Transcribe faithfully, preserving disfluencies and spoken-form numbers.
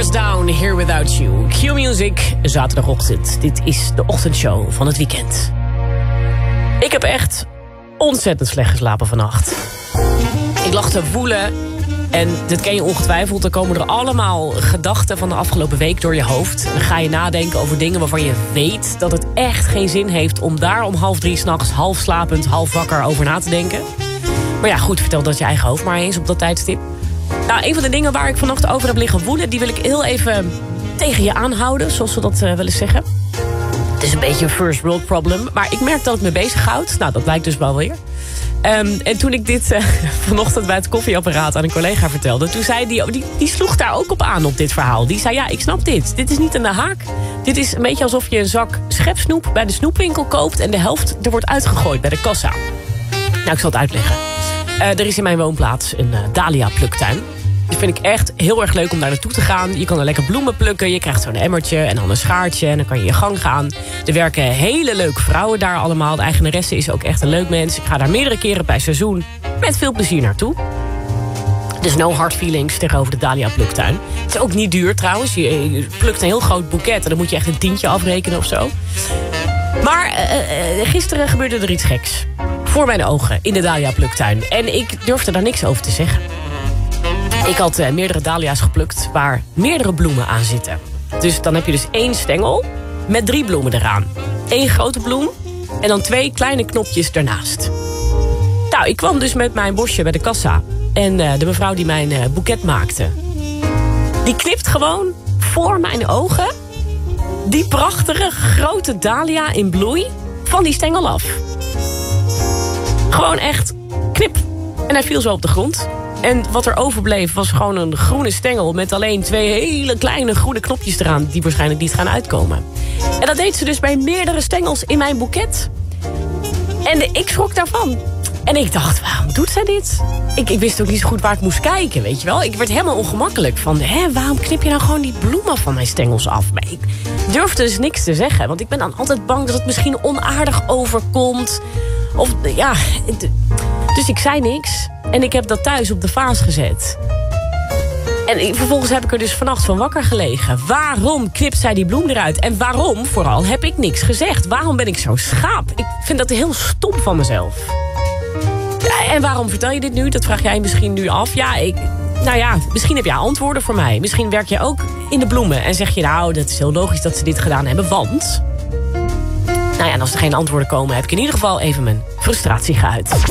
Doors Down, Here Without You. Q-Music, zaterdagochtend. Dit is de ochtendshow van het weekend. Ik heb echt ontzettend slecht geslapen vannacht. Ik lag te woelen en dit ken je ongetwijfeld. Dan komen er allemaal gedachten van de afgelopen week door je hoofd. Dan ga je nadenken over dingen waarvan je weet dat het echt geen zin heeft om daar om half drie 's nachts half slapend, half wakker over na te denken. Maar ja, goed, vertel dat je eigen hoofd maar eens op dat tijdstip. Nou, een van de dingen waar ik vannacht over heb liggen woelen, die wil ik heel even tegen je aanhouden, zoals we dat uh, wel eens zeggen. Het is een beetje een first world problem, maar ik merk dat het me bezighoudt. Nou, dat blijkt dus wel weer. Um, en toen ik dit uh, vanochtend bij het koffieapparaat aan een collega vertelde, toen zei die, die, die sloeg daar ook op aan op dit verhaal. Die zei, ja, ik snap dit. Dit is niet aan de haak. Dit is een beetje alsof je een zak schepsnoep bij de snoepwinkel koopt en de helft er wordt uitgegooid bij de kassa. Nou, ik zal het uitleggen. Uh, er is in mijn woonplaats een uh, dahlia-pluktuin. Dat vind ik echt heel erg leuk om daar naartoe te gaan. Je kan er lekker bloemen plukken. Je krijgt zo'n emmertje en dan een schaartje. En dan kan je je gang gaan. Er werken hele leuke vrouwen daar allemaal. De eigenaresse is ook echt een leuk mens. Ik ga daar meerdere keren per seizoen met veel plezier naartoe. Dus no hard feelings tegenover de dahlia-pluktuin. Het is ook niet duur trouwens. Je, je plukt een heel groot boeket en dan moet je echt een tientje afrekenen of zo. Maar uh, uh, gisteren gebeurde er iets geks. Voor mijn ogen in de dahlia-pluktuin. En ik durfde daar niks over te zeggen. Ik had uh, meerdere dahlia's geplukt waar meerdere bloemen aan zitten. Dus dan heb je dus één stengel met drie bloemen eraan. Eén grote bloem en dan twee kleine knopjes ernaast. Nou, ik kwam dus met mijn bosje bij de kassa. En uh, de mevrouw die mijn uh, boeket maakte, die knipt gewoon voor mijn ogen die prachtige grote dahlia in bloei van die stengel af. Gewoon echt knip. En hij viel zo op de grond. En wat er overbleef was gewoon een groene stengel met alleen twee hele kleine groene knopjes eraan die waarschijnlijk niet gaan uitkomen. En dat deed ze dus bij meerdere stengels in mijn boeket. En de, ik schrok daarvan. En ik dacht, waarom doet zij dit? Ik, ik wist ook niet zo goed waar ik moest kijken, weet je wel. Ik werd helemaal ongemakkelijk van, hè, waarom knip je nou gewoon die bloemen van mijn stengels af? Maar ik durfde dus niks te zeggen, want ik ben dan altijd bang dat het misschien onaardig overkomt. Of, ja, dus ik zei niks. En ik heb dat thuis op de vaas gezet. En ik, vervolgens heb ik er dus vannacht van wakker gelegen. Waarom knipt zij die bloem eruit? En waarom, vooral, heb ik niks gezegd? Waarom ben ik zo schaap? Ik vind dat heel stom van mezelf. Ja, en waarom vertel je dit nu? Dat vraag jij misschien nu af. Ja, ik... Nou ja, misschien heb jij antwoorden voor mij. Misschien werk je ook in de bloemen. En zeg je, nou, dat is heel logisch dat ze dit gedaan hebben, want... Nou ja, en als er geen antwoorden komen, heb ik in ieder geval even mijn frustratie geuit.